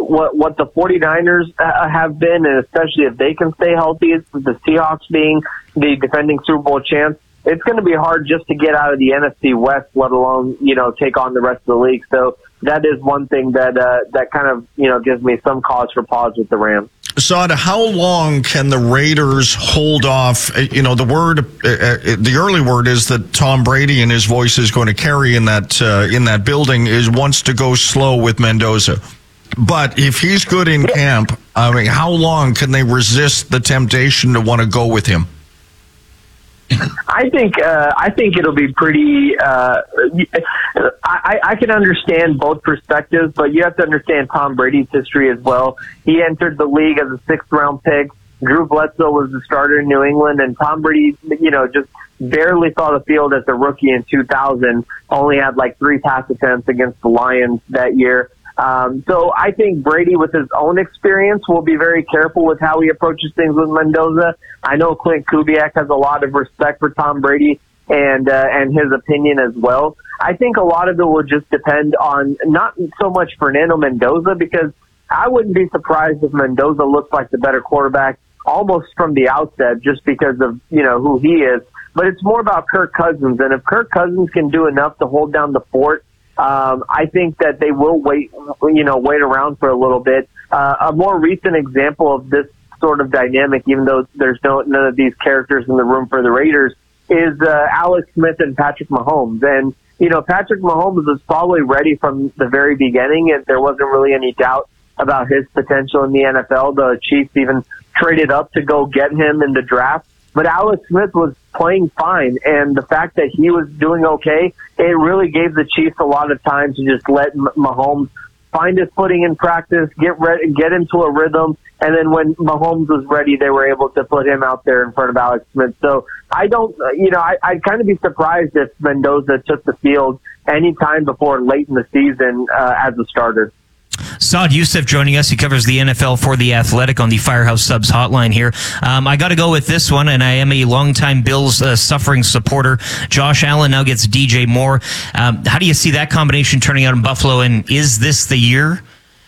what the 49ers have been, and especially if they can stay healthy, the Seahawks being the defending Super Bowl champs, it's going to be hard just to get out of the NFC West, let alone, take on the rest of the league. So that is one thing that kind of, gives me some cause for pause with the Rams. Saad, how long can the Raiders hold off? The early word is that Tom Brady and his voice is going to carry in that building wants to go slow with Mendoza. But if he's good in camp, how long can they resist the temptation to want to go with him? I think it'll be pretty. I can understand both perspectives, but you have to understand Tom Brady's history as well. He entered the league as a 6th-round pick. Drew Bledsoe was the starter in New England, and Tom Brady, just barely saw the field as a rookie in 2000. Only had 3 pass attempts against the Lions that year. So I think Brady, with his own experience, will be very careful with how he approaches things with Mendoza. I know Clint Kubiak has a lot of respect for Tom Brady and his opinion as well. I think a lot of it will just depend on not so much Fernando Mendoza, because I wouldn't be surprised if Mendoza looks like the better quarterback almost from the outset, just because of who he is. But it's more about Kirk Cousins, and if Kirk Cousins can do enough to hold down the fort, I think that they will wait around for a little bit. A more recent example of this sort of dynamic, even though there's none of these characters in the room for the Raiders, is Alex Smith and Patrick Mahomes. And, Patrick Mahomes was probably ready from the very beginning, and there wasn't really any doubt about his potential in the NFL. The Chiefs even traded up to go get him in the draft. But Alex Smith was playing fine, and the fact that he was doing okay, it really gave the Chiefs a lot of time to just let Mahomes find his footing in practice, get into a rhythm, and then when Mahomes was ready, they were able to put him out there in front of Alex Smith. So I'd kind of be surprised if Mendoza took the field any time before late in the season as a starter. Saad Yousuf joining us. He covers the NFL for The Athletic on the Firehouse Subs hotline here. I got to go with this one, and I am a longtime Bills suffering supporter. Josh Allen now gets DJ Moore. How do you see that combination turning out in Buffalo, and is this the year?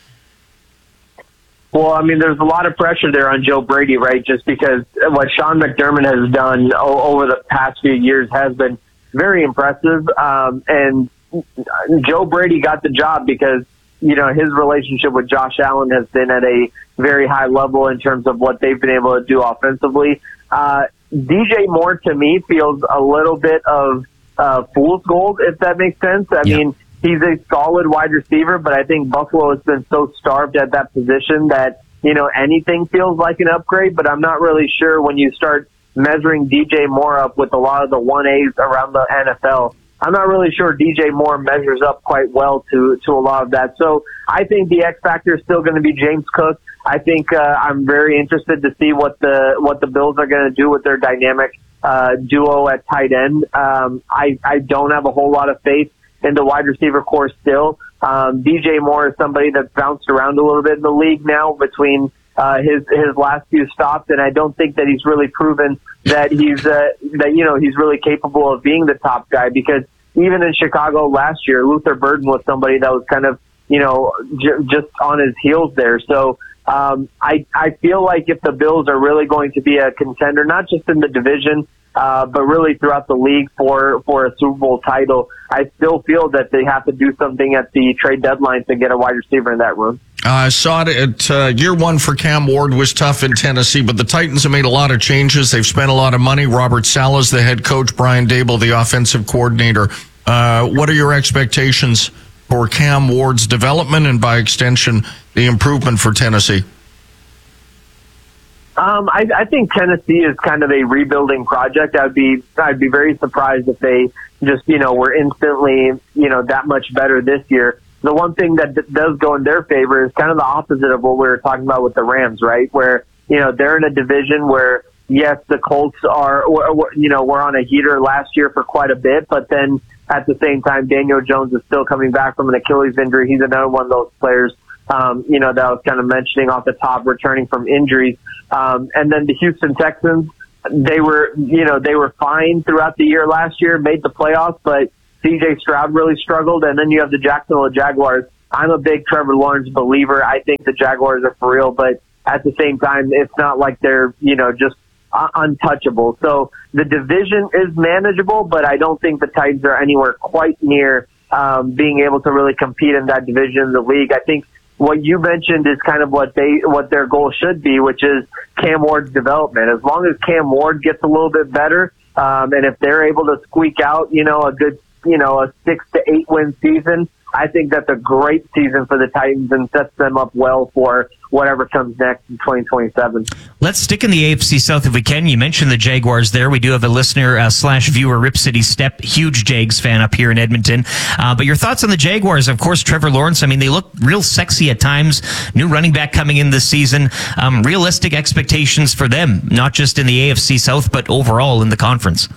Well, there's a lot of pressure there on Joe Brady, right? Just because what Sean McDermott has done over the past few years has been very impressive. And Joe Brady got the job because his relationship with Josh Allen has been at a very high level in terms of what they've been able to do offensively. DJ Moore, to me, feels a little bit of fool's gold, if that makes sense. I mean, he's a solid wide receiver, but I think Buffalo has been so starved at that position that, anything feels like an upgrade, but I'm not really sure when you start measuring DJ Moore up with a lot of the 1As around the NFL. I'm not really sure DJ Moore measures up quite well to a lot of that. So I think the X factor is still going to be James Cook. I think I'm very interested to see what the Bills are going to do with their dynamic duo at tight end. I don't have a whole lot of faith in the wide receiver core still. DJ Moore is somebody that's bounced around a little bit in the league now between his last few stops, and I don't think that he's really proven that he's really capable of being the top guy, because even in Chicago last year, Luther Burden was somebody that was kind of just on his heels there. So I feel like if the Bills are really going to be a contender, not just in the division, but really throughout the league for a Super Bowl title, I still feel that they have to do something at the trade deadline to get a wide receiver in that room. I saw it at year one for Cam Ward was tough in Tennessee, but the Titans have made a lot of changes. They've spent a lot of money. Robert Saleh's the head coach, Brian Daboll, the offensive coordinator. What are your expectations for Cam Ward's development and, by extension, the improvement for Tennessee? I think Tennessee is kind of a rebuilding project. I'd be very surprised if they just, were instantly, that much better this year. The one thing that does go in their favor is kind of the opposite of what we were talking about with the Rams, right? Where, they're in a division where, yes, the Colts were on a heater last year for quite a bit, but then at the same time, Daniel Jones is still coming back from an Achilles injury. He's another one of those players, that I was kind of mentioning off the top, returning from injuries. And then the Houston Texans, they were fine throughout the year last year, made the playoffs, but CJ Stroud really struggled. And then you have the Jacksonville Jaguars, I'm a big Trevor Lawrence believer. I think the Jaguars are for real, but at the same time, it's not like they're, just untouchable. So the division is manageable, but I don't think the Titans are anywhere quite near being able to really compete in that division in the league. I think what you mentioned is kind of what their goal should be, which is Cam Ward's development. As long as Cam Ward gets a little bit better, and if they're able to squeak out, a good, a 6 to 8 win season, I think that's a great season for the Titans and sets them up well for whatever comes next in 2027. Let's stick in the AFC South if we can. You mentioned the Jaguars there. We do have a listener / viewer, Rip City Step, huge Jags fan up here in Edmonton. But your thoughts on the Jaguars? Of course, Trevor Lawrence. I mean, they look real sexy at times. New running back coming in this season. Realistic expectations for them, not just in the AFC South, but overall in the conference.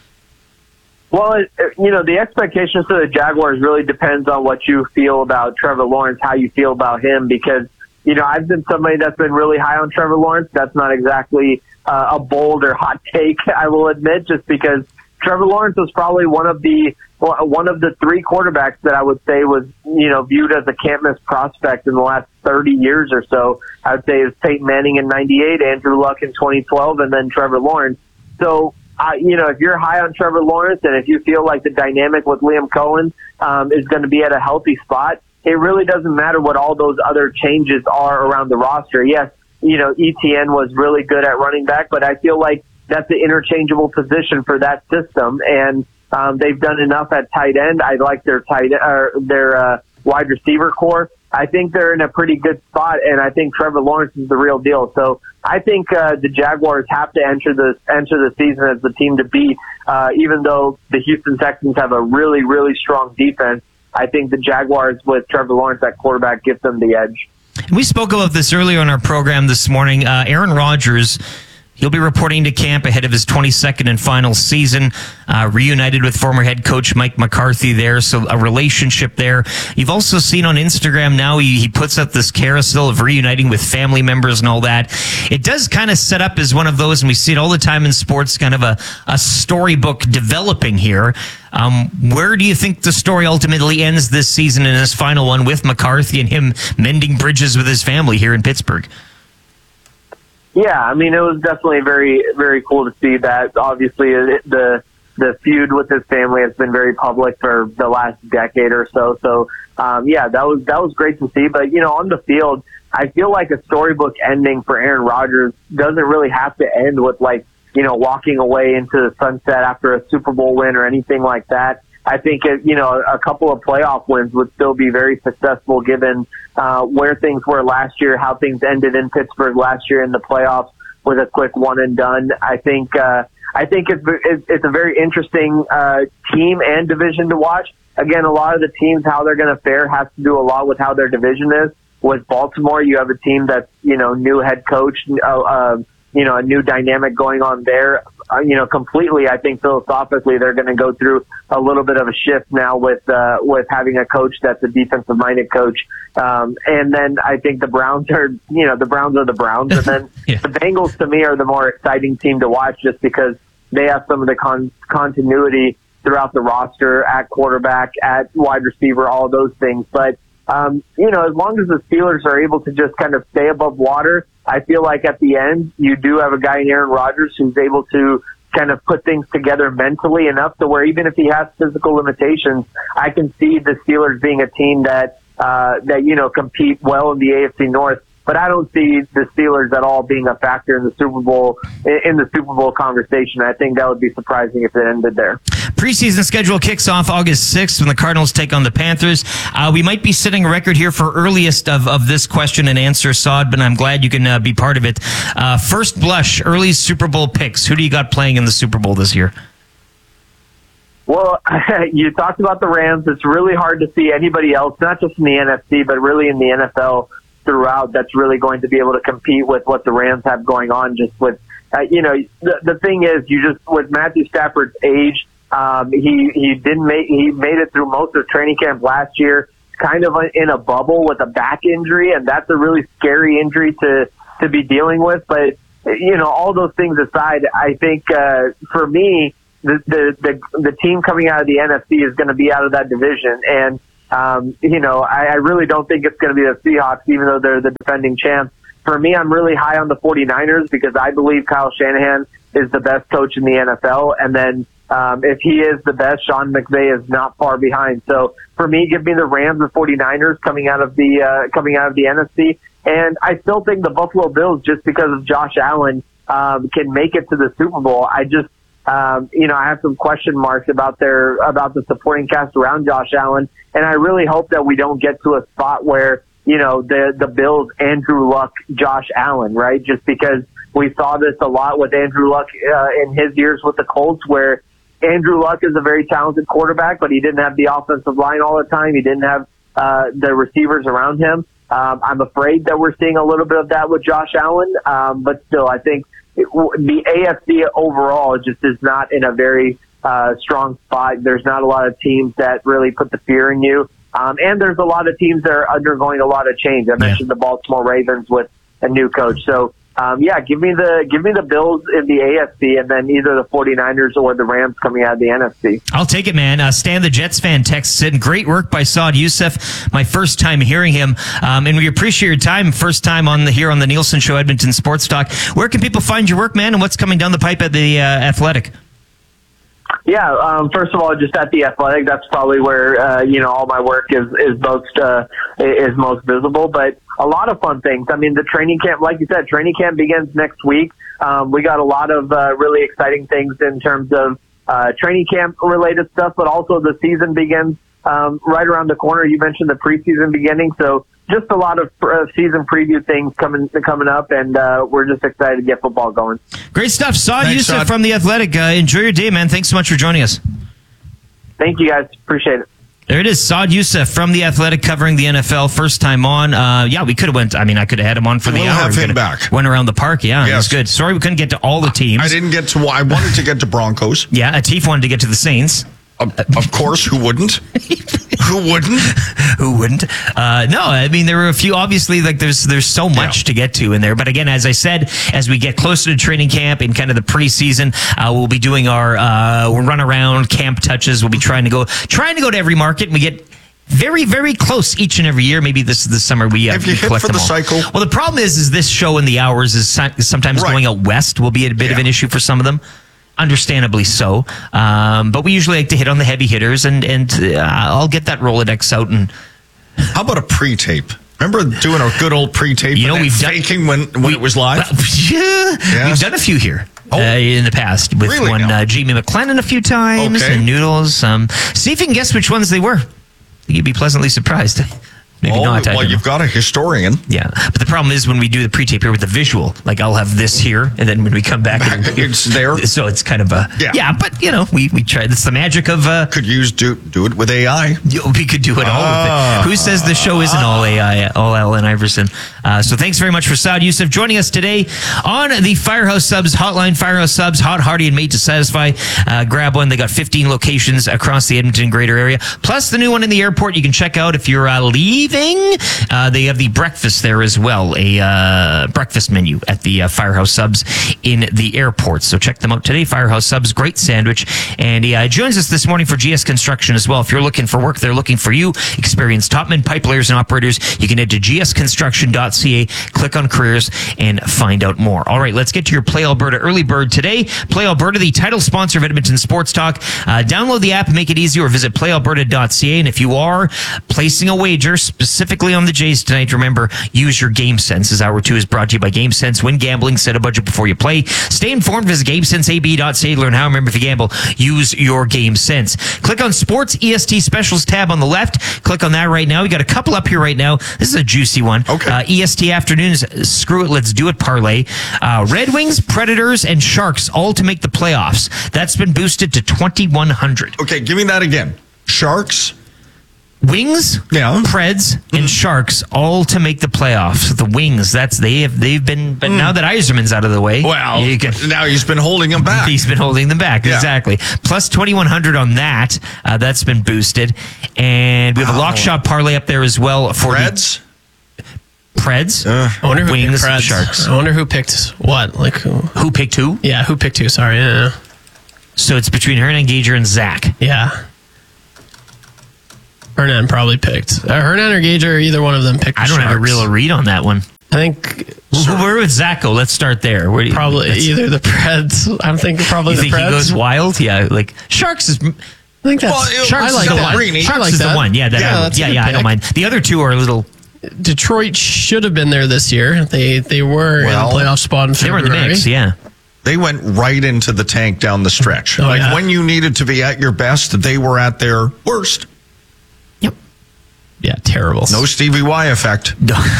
Well, the expectations for the Jaguars really depends on what you feel about Trevor Lawrence, how you feel about him, because, I've been somebody that's been really high on Trevor Lawrence. That's not exactly a bold or hot take, I will admit, just because Trevor Lawrence was probably one of the 3 quarterbacks that I would say was, viewed as a can't-miss prospect in the last 30 years or so. I would say it was Peyton Manning in 98, Andrew Luck in 2012, and then Trevor Lawrence. So, if you're high on Trevor Lawrence and if you feel like the dynamic with Liam Cohen is going to be at a healthy spot, it really doesn't matter what all those other changes are around the roster. Yes, ETN was really good at running back, but I feel like that's an interchangeable position for that system, and they've done enough at tight end. I like their wide receiver core. I think they're in a pretty good spot, and I think Trevor Lawrence is the real deal. So I think the Jaguars have to enter the season as the team to beat, even though the Houston Texans have a really, really strong defense. I think the Jaguars with Trevor Lawrence at quarterback gives them the edge. We spoke about this earlier on our program this morning. Aaron Rodgers, he'll be reporting to camp ahead of his 22nd and final season, reunited with former head coach Mike McCarthy there, so a relationship there. You've also seen on Instagram now he puts up this carousel of reuniting with family members and all that. It does kind of set up as one of those, and we see it all the time in sports, kind of a storybook developing here. Where do you think the story ultimately ends this season in his final one with McCarthy and him mending bridges with his family here in Pittsburgh? Yeah, I mean, it was definitely very, very cool to see that. Obviously, the feud with his family has been very public for the last decade or so. So, that was great to see. But, on the field, I feel like a storybook ending for Aaron Rodgers doesn't really have to end with, walking away into the sunset after a Super Bowl win or anything like that. I think, a couple of playoff wins would still be very successful given where things were last year, how things ended in Pittsburgh last year in the playoffs with a quick one and done. I think it's a very interesting team and division to watch. Again, a lot of the teams, how they're going to fare has to do a lot with how their division is. With Baltimore, you have a team that's, new head coach, a new dynamic going on there. Completely, I think philosophically they're going to go through a little bit of a shift now with having a coach that's a defensive-minded coach. And then I think the Browns are the Browns. And then Yeah. The Bengals, to me, are the more exciting team to watch just because they have some of the continuity throughout the roster at quarterback, at wide receiver, all those things. But, as long as the Steelers are able to just kind of stay above water, I feel like at the end, you do have a guy in Aaron Rodgers who's able to kind of put things together mentally enough to where even if he has physical limitations, I can see the Steelers being a team that compete well in the AFC North. But I don't see the Steelers at all being a factor in the Super Bowl conversation. I think that would be surprising if it ended there. Preseason schedule kicks off August 6th when the Cardinals take on the Panthers. We might be setting a record here for earliest of this question and answer, Saad, but I'm glad you can be part of it. First blush, early Super Bowl picks. Who do you got playing in the Super Bowl this year? Well, you talked about the Rams. It's really hard to see anybody else, not just in the NFC, but really in the NFL throughout, that's really going to be able to compete with what the Rams have going on. Just with, the thing is, with Matthew Stafford's age, he made it through most of training camp last year, kind of in a bubble with a back injury, and that's a really scary injury to be dealing with. But all those things aside, I think for me, the team coming out of the NFC is going to be out of that division, and I really don't think it's going to be the Seahawks, even though they're the defending champs. For me, I'm really high on the 49ers because I believe Kyle Shanahan is the best coach in the NFL. And then if he is the best, Sean McVay is not far behind. So for me, give me the Rams or 49ers coming out of the NFC. And I still think the Buffalo Bills, just because of Josh Allen, can make it to the Super Bowl. I just, I have some question marks about the supporting cast around Josh Allen. And I really hope that we don't get to a spot where, the Bills, Andrew Luck, Josh Allen, right? Just because we saw this a lot with Andrew Luck in his years with the Colts, where Andrew Luck is a very talented quarterback, but he didn't have the offensive line all the time. He didn't have the receivers around him. I'm afraid that we're seeing a little bit of that with Josh Allen, but still, I think the AFC overall just is not in a very strong spot. There's not a lot of teams that really put the fear in you. And there's a lot of teams that are undergoing a lot of change. I mentioned the Baltimore Ravens with a new coach. So, give me the Bills in the AFC and then either the 49ers or the Rams coming out of the NFC. I'll take it, man. Stan, the Jets fan, texts in. Great work by Saad Youssef. My first time hearing him. And we appreciate your time. First time here on the Nielsen Show, Edmonton Sports Talk. Where can people find your work, man, and what's coming down the pipe at the Athletic? Yeah, first of all, just at the Athletic, that's probably where all my work is most visible. But a lot of fun things. I mean, the training camp, like you said, training camp begins next week. We got a lot of really exciting things in terms of training camp related stuff, but also the season begins right around the corner. You mentioned the preseason beginning, so just a lot of season preview things coming up, and we're just excited to get football going. Great stuff. Saad Youssef from The Athletic. Enjoy your day, man. Thanks so much for joining us. Thank you, guys. Appreciate it. There it is. Saad Youssef from The Athletic covering the NFL. First time on. We could have I could have had him on for the hour. We'll have him back. Went around the park. Yeah, it was good. Sorry we couldn't get to all the teams. I wanted to get to Broncos. Yeah, Atif wanted to get to the Saints. Of course, who wouldn't? Who wouldn't? Who wouldn't? No, I mean, there were a few, obviously, like there's so much to get to in there. But again, as I said, as we get closer to training camp and kind of the preseason, we'll be doing our run around camp touches. We'll be trying to go to every market, and we get very, very close each and every year. Maybe this summer we have you hit collect for them the all. cycle. Well, the problem is this show in the hours is sometimes going out west will be a bit of an issue for some of them. Understandably so. But we usually like to hit on the heavy hitters, and I'll get that Rolodex out. And how about a pre-tape? Remember doing a good old pre-tape? We've faking when it was live? We've done a few here. In the past with Jamie McLennan a few times and Noodles. See if you can guess which ones they were. I think you'd be pleasantly surprised. Maybe not. Well, you've got a historian. Yeah. But the problem is when we do the pre-tape here with the visual, like I'll have this here, and then when we come back it's there. So it's kind of a... Yeah, but, we tried. It's the magic of... Could do it with AI. We could do it all with it. Who says the show isn't all AI, all Allen Iverson? So thanks very much for Saad Youssef joining us today on the Firehouse Subs hotline. Firehouse Subs, hot, hearty, and made to satisfy. Grab one. They got 15 locations across the Edmonton greater area, plus the new one in the airport you can check out if you're leaving. They have the breakfast there as well, a breakfast menu at the Firehouse Subs in the airport. So check them out today. Firehouse Subs, great sandwich. And he joins us this morning for GS Construction as well. If you're looking for work, they're looking for you. Experienced topmen, pipe layers, and operators. You can head to gsconstruction.ca, click on careers, and find out more. All right, let's get to your Play Alberta early bird today. Play Alberta, the title sponsor of Edmonton Sports Talk. Download the app, make it easy, or visit playalberta.ca. And if you are placing a wager specifically on the Jays tonight, remember, use your Game Sense, as Hour 2 is brought to you by Game Sense. When gambling, set a budget before you play. Stay informed. Visit GameSenseAB.ca to learn how. Remember, if you gamble, use your Game Sense. Click on Sports EST Specials tab on the left. Click on that right now. We got a couple up here right now. This is a juicy one. Okay. EST Afternoons, Screw It, Let's Do It parlay. Red Wings, Predators, and Sharks, all to make the playoffs. That's been boosted to 2,100. Okay, give me that again. Sharks, Wings, Preds, and Sharks, all to make the playoffs. The Wings, they've been, but now that Yzerman's out of the way, now he's been holding them back. He's been holding them back, exactly. Plus 2,100 on that. That's been boosted, and we have a lock shot parlay up there as well for Preds. Preds, I wonder who Wings, picked Preds. Sharks. I wonder who picked what. Like who picked who? Yeah, who picked who? Sorry. Yeah. So it's between Hernan Gager and Zach. Yeah. Hernan probably picked. Hernan or Gager, either one of them picked the I don't have a Sharks. real read on that one. I think Where would Zach go? Let's start there. Where do you, probably either the Preds. I'm thinking probably You the think Preds. he goes wild? Yeah, like Sharks is I think that's Sharks I like is the that. one. Greeny. Sharks I like is that. the one. Yeah, that that's a good I don't pick. mind. The other two are a little. Detroit should have been there this year. They were Well, in the playoff spot in They were February. in the mix. Yeah. They went right into the tank down the stretch. Oh, yeah. When you needed to be at your best, they were at their worst. Yep. Yeah, terrible. No Stevie Y effect.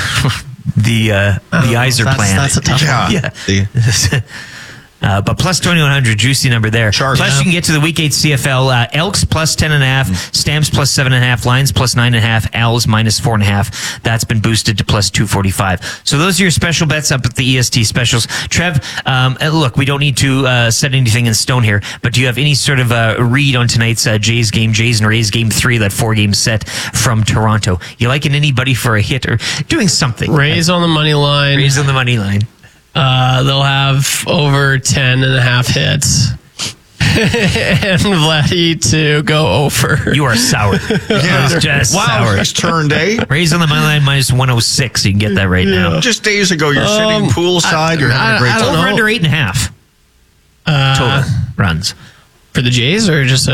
The Iser plan. That's a tough one. Yeah. The- But plus 2,100, juicy number there. Sharks. Plus, you can get to the Week 8 CFL. Elks plus 10.5, Stamps plus 7.5, Lions plus 9.5, Owls minus 4.5. That's been boosted to plus 245. So those are your special bets up at the EST specials. Trev, look, we don't need to set anything in stone here, but do you have any sort of read on tonight's Jays game, Jays and Rays game 3, that 4-game set from Toronto? You liking anybody for a hit or doing something? Rays on the money line. Rays on the money line. They'll have over 10.5 hits. And Vladdy to go over. You are sour. Yeah. Just Wow, sour. he's turned, eh? Rays on the money line minus 106. You can get that right now. Just days ago, you're sitting poolside. You're having a great I don't time. Over know. under 8.5 total runs. For the Jays or just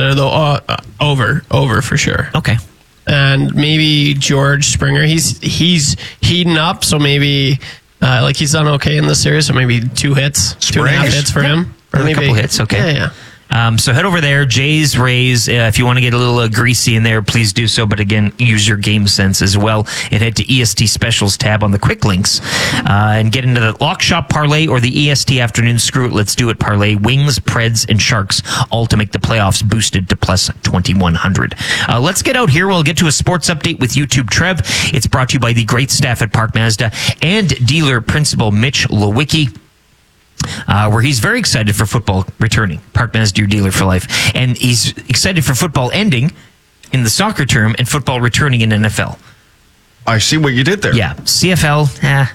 over for sure. Okay. And maybe George Springer. He's heating up, so maybe he's done okay in this series. So maybe 2 hits, 2.5 hits for him. Or A couple hits, okay. Yeah. So head over there, Jays, Rays. If you want to get a little greasy in there, please do so. But again, use your game sense as well. And head to EST Specials tab on the quick links and get into the Lock Shop Parlay or the EST Afternoon Screw It, Let's Do It Parlay. Wings, Preds, and Sharks all to make the playoffs boosted to plus 2,100. Let's get out here. We'll get to a sports update with YouTube Trev. It's brought to you by the great staff at Park Mazda and dealer principal Mitch Lewicki. Where he's very excited for football returning. Park Mazda, your dealer for life. And he's excited for football ending in the soccer term and football returning in NFL. I see what you did there. Yeah. CFL,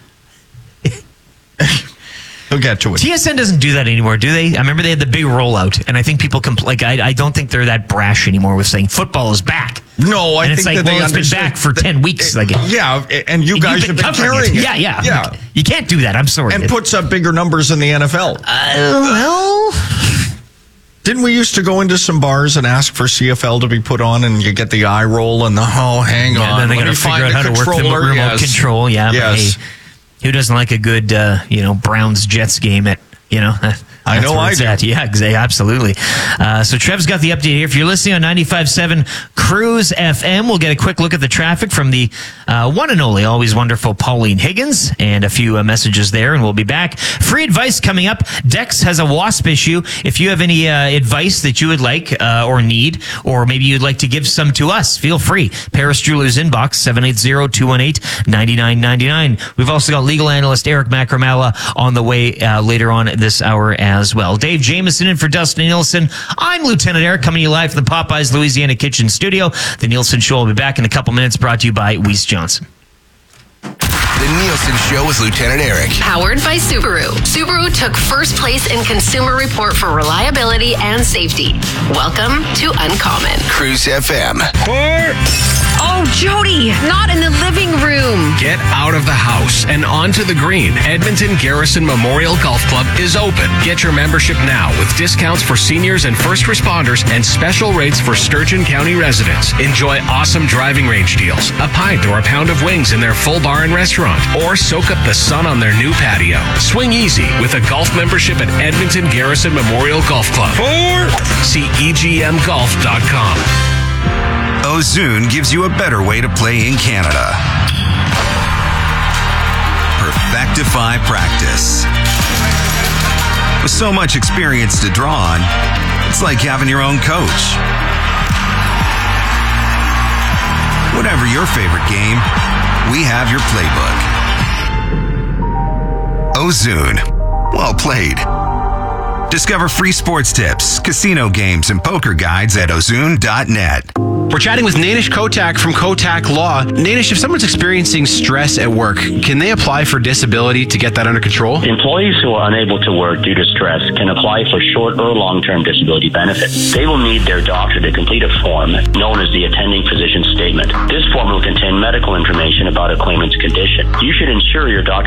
He'll get to it. TSN doesn't do that anymore, do they? I remember they had the big rollout, and I think people I don't think they're that brash anymore with saying football is back. No, I and think it's like, that they well, it's been understand back for 10 weeks. Yeah, and you guys have been covering carrying it. Yeah. You can't do that. I'm sorry. And puts up bigger numbers in the NFL. well, Didn't we used to go into some bars and ask for CFL to be put on, and you get the eye roll and the hang yeah, on, then they let got me to figure find out how to work the controller. remote Yes. control. Yeah, Yes. but hey, who doesn't like a good, Browns Jets game at, I know I do. Yeah, exactly, absolutely. So Trev's got the update here. If you're listening on 95.7 Cruise FM, we'll get a quick look at the traffic from the one and only, always wonderful Pauline Higgins, and a few messages there, and we'll be back. Free advice coming up. Dex has a wasp issue. If you have any advice that you would like or need, or maybe you'd like to give some to us, feel free. Paris Jewelers inbox 780-218-9999. We've also got legal analyst Eric Macramala on the way later on this hour as well. Dave Jameson in for Dustin Nielsen. I'm Lieutenant Eric, coming to you live from the Popeyes Louisiana Kitchen Studio. The Nielsen Show will be back in a couple minutes, brought to you by Weiss Johnson. The Nielsen Show with Lieutenant Eric. Powered by Subaru. Subaru took first place in Consumer Report for reliability and safety. Welcome to Uncommon. Cruise FM. Oh, Jody, not in the living room. Get out of the house and onto the green. Edmonton Garrison Memorial Golf Club is open. Get your membership now with discounts for seniors and first responders and special rates for Sturgeon County residents. Enjoy awesome driving range deals, a pint or a pound of wings in their full bar and restaurant, or soak up the sun on their new patio. Swing easy with a golf membership at Edmonton Garrison Memorial Golf Club. See EGMGolf.com. Ozune gives you a better way to play in Canada. Perfectify practice. With so much experience to draw on, it's like having your own coach. Whatever your favorite game, we have your playbook. Ozune. Well played. Discover free sports tips, casino games, and poker guides at ozune.net. We're chatting with Nainish Kotak from Kotak Law. Nainish, if someone's experiencing stress at work, can they apply for disability to get that under control? Employees who are unable to work due to stress can apply for short or long-term disability benefits. They will need their doctor to complete a form known as the attending physician statement. This form will contain medical information about a claimant's condition. You should ensure your doctor